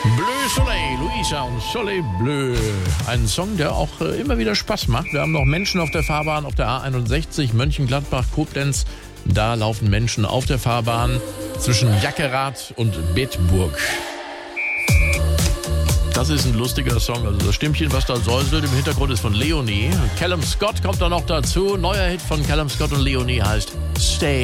Bleu Soleil, Luisa und Soleil Bleu. Ein Song, der auch immer wieder Spaß macht. Wir haben noch Menschen auf der Fahrbahn, auf der A61, Mönchengladbach, Koblenz. Da laufen Menschen auf der Fahrbahn zwischen Jackerath und Bedburg. Das ist ein lustiger Song. Also das Stimmchen, was da säuselt im Hintergrund, ist von Leonie. Callum Scott kommt da noch dazu. Neuer Hit von Callum Scott und Leonie heißt Stay.